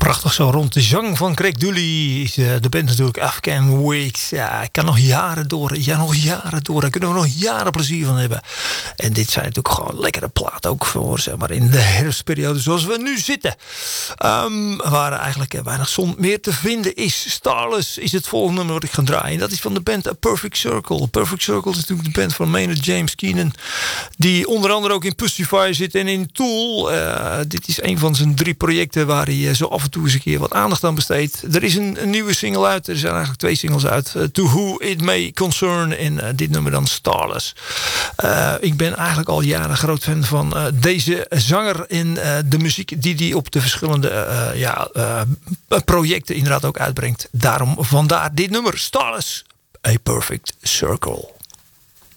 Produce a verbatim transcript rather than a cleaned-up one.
Prachtig zo rond de zang van Craig Dooley is uh, de band natuurlijk Afghan Wigs. Ja, ik kan nog jaren door. Ja, nog jaren door. Daar kunnen we nog jaren plezier van hebben. En dit zijn natuurlijk gewoon lekkere platen ook voor, zeg maar, in de herfstperiode zoals we nu zitten. Um, waar eigenlijk weinig zon meer te vinden is. Starless is het volgende nummer wat ik ga draaien. Dat is van de band A Perfect Circle. Perfect Circle is natuurlijk de band van Maynard James Keenan. Die onder andere ook in Pussifier zit en in Tool. Uh, dit is een van zijn drie projecten waar hij uh, zo af en toe eens een keer wat aandacht aan besteedt. Er is een, een nieuwe single uit. Er zijn eigenlijk twee singles uit. Uh, To Who It May Concern en uh, dit nummer dan Starless. Uh, ik ben eigenlijk al jaren groot fan van uh, deze zanger en uh, de muziek die hij op de verschillende uh, ja, uh, projecten inderdaad ook uitbrengt. Daarom vandaar dit nummer Starless, A Perfect Circle.